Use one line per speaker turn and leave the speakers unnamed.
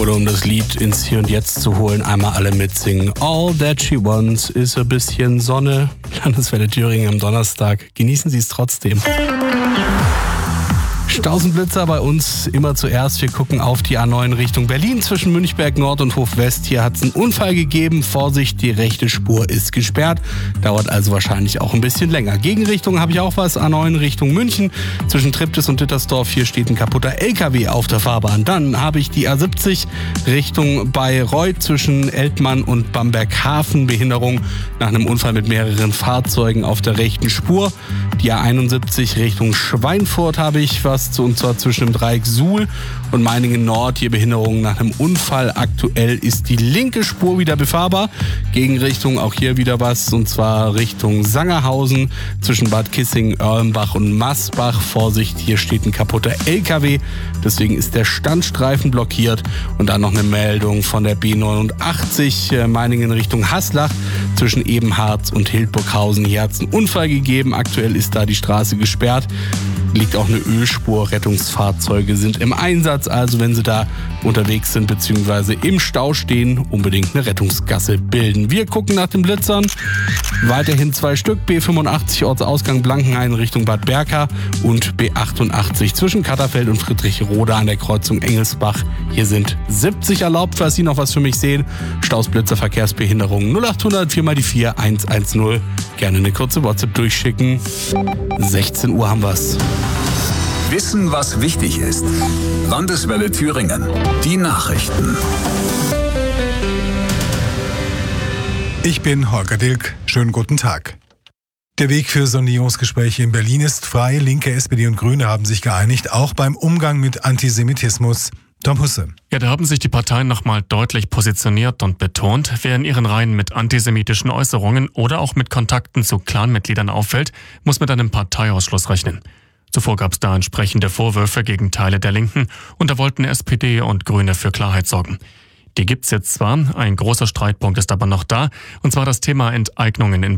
Oder um das Lied ins Hier und Jetzt zu holen, einmal alle mitsingen. All that she wants is a bisschen Sonne. Landeswelle Thüringen am Donnerstag. Genießen Sie es trotzdem. Stausenblitzer bei uns immer zuerst. Wir gucken auf die A9 Richtung Berlin zwischen Münchberg Nord und Hof West. Hier hat es einen Unfall gegeben. Vorsicht, die rechte Spur ist gesperrt. Dauert also wahrscheinlich auch ein bisschen länger. Gegenrichtung habe ich auch was. A9 Richtung München zwischen Triptis und Dittersdorf. Hier steht ein kaputter LKW auf der Fahrbahn. Dann habe ich die A70 Richtung Bayreuth zwischen Eltmann und Bamberghafen. Behinderung nach einem Unfall mit mehreren Fahrzeugen auf der rechten Spur. Die A71 Richtung Schweinfurt habe ich was, und zwar zwischen dem Dreieck Suhl und Meiningen Nord. Hier Behinderung nach einem Unfall. Aktuell ist die linke Spur wieder befahrbar. Gegenrichtung auch hier wieder was, und zwar Richtung Sangerhausen zwischen Bad Kissingen, Erlenbach und Massbach. Vorsicht, hier steht ein kaputter LKW. Deswegen ist der Standstreifen blockiert. Und dann noch eine Meldung von der B89 Meiningen Richtung Haslach zwischen Ebenharz und Hildburghausen. Hier hat es einen Unfall gegeben. Aktuell ist da die Straße gesperrt. Liegt auch eine Ölspur. Rettungsfahrzeuge sind im Einsatz. Also wenn Sie da unterwegs sind bzw. im Stau stehen, unbedingt eine Rettungsgasse bilden. Wir gucken nach den Blitzern. Weiterhin 2 Stück. B85 Ortsausgang Blankenhain Richtung Bad Berka und B88 zwischen Katterfeld und Friedrichroda an der Kreuzung Engelsbach. Hier sind 70 erlaubt, falls Sie noch was für mich sehen. Stausblitzer, Verkehrsbehinderungen 0800 4 mal die 4 110. Gerne eine kurze WhatsApp durchschicken. 16 Uhr haben wir's.
Wissen, was wichtig ist. Landeswelle Thüringen. Die Nachrichten.
Ich bin Holger Dilk. Schönen guten Tag. Der Weg für Sondierungsgespräche in Berlin ist frei. Linke, SPD und Grüne haben sich geeinigt, auch beim Umgang mit Antisemitismus. Tom Husse.
Ja, da haben sich die Parteien nochmal deutlich positioniert und betont, wer in ihren Reihen mit antisemitischen Äußerungen oder auch mit Kontakten zu Clanmitgliedern auffällt, muss mit einem Parteiausschluss rechnen. Zuvor gab es da entsprechende Vorwürfe gegen Teile der Linken und da wollten SPD und Grüne für Klarheit sorgen. Die gibt's jetzt zwar, ein großer Streitpunkt ist aber noch da, und zwar das Thema Enteignungen in